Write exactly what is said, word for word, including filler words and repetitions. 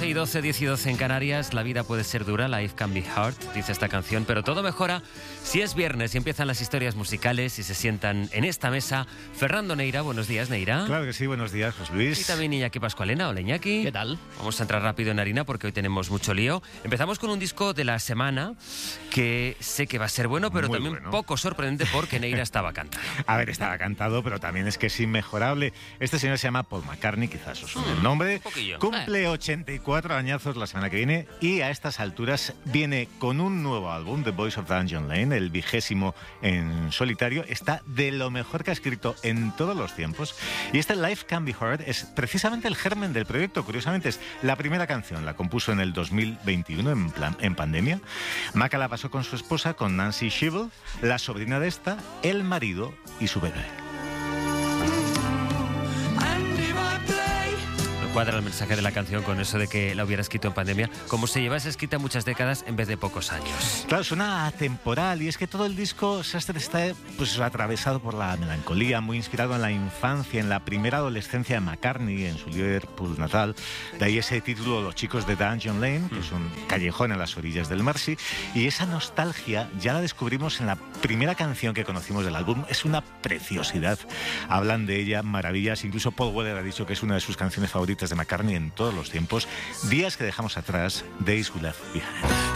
y doce, diez y doce en Canarias. La vida puede ser dura, life can be hard, dice esta canción, pero todo mejora si es viernes y empiezan las historias musicales y se sientan en esta mesa. Fernando Neira, buenos días, Neira. Claro que sí, buenos días, José Luis. Y también Iñaki Pascualena. Hola, Iñaki. ¿Qué tal? Vamos a entrar rápido en harina porque hoy tenemos mucho lío. Empezamos con un disco de la semana que sé que va a ser bueno, pero Muy también bueno. poco sorprendente porque Neira estaba cantando. A ver, estaba cantado, pero también es que es inmejorable. Este señor se llama Paul McCartney, quizás os suene el nombre. Un poquillo. Cumple ochenta y cuatro añazos la semana que viene y a estas alturas viene con un nuevo álbum, The Voice of Dungeon Lane, el vigésimo en solitario. Está de lo mejor que ha escrito en todos los tiempos. Y este Life Can Be Hard es precisamente el germen del proyecto. Curiosamente, es la primera canción. La compuso en el dos mil veintiuno, en, plan, en pandemia. Maca la pasó con su esposa, con Nancy Shevell, la sobrina de esta, el marido y su bebé. Cuadra el mensaje de la canción con eso de que la hubiera escrito en pandemia, como se llevase escrita muchas décadas en vez de pocos años. Claro, suena atemporal y es que todo el disco Sastre está pues, atravesado por la melancolía, muy inspirado en la infancia, en la primera adolescencia de McCartney, en su Liverpool natal. De ahí ese título, Los chicos de Dungeon Lane, que es un callejón a las orillas del Mersey. Y esa nostalgia ya la descubrimos en la primera canción que conocimos del álbum. Es una preciosidad. Hablan de ella maravillas. Incluso Paul Weller ha dicho que es una de sus canciones favoritas de McCartney en todos los tiempos. Días que dejamos atrás, Days We Left Behind.